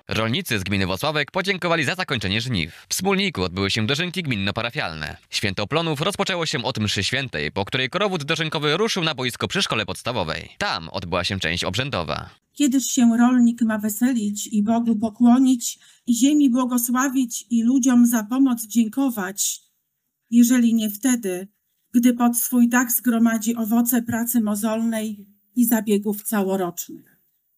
Rolnicy z gminy Włocławek podziękowali za zakończenie żniw. W Smólniku odbyły się dożynki gminno-parafialne. Święto Plonów rozpoczęło się od mszy świętej, po której korowód dożynkowy ruszył na boisko przy szkole podstawowej. Tam odbyła się część obrzędowa. Kiedyż się rolnik ma weselić i Bogu pokłonić, i ziemi błogosławić, i ludziom za pomoc dziękować, jeżeli nie wtedy, gdy pod swój dach zgromadzi owoce pracy mozolnej i zabiegów całorocznych.